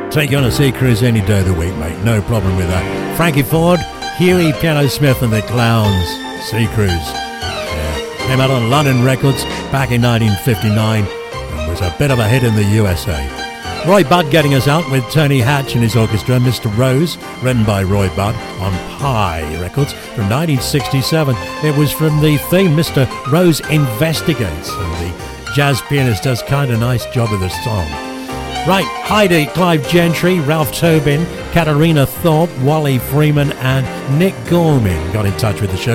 Take you on a sea cruise any day of the week, mate. No problem with that. Frankie Ford, Huey Piano Smith and the Clowns, Sea Cruise. Yeah. Came out on London Records back in 1959 and was a bit of a hit in the USA. Roy Budd getting us out with Tony Hatch and his orchestra, Mr. Rose, written by Roy Budd on Pie Records from 1967. It was from the theme Mr. Rose Investigates, and the jazz pianist does kind of nice job of the song. Right, Heidi, Clive Gentry, Ralph Tobin, Katarina Thorpe, Wally Freeman and Nick Gorman got in touch with the show.